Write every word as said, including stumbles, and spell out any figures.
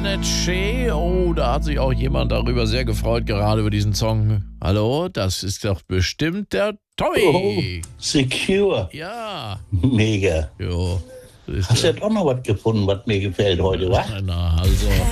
Internet Shea. Oh, da hat sich auch jemand darüber sehr gefreut, gerade über diesen Song. Hallo, das ist doch bestimmt der Tommy. Oh, Secure. Ja. Mega. Jo. Hast du ja doch noch was gefunden, was mir gefällt heute, wa? Na, also.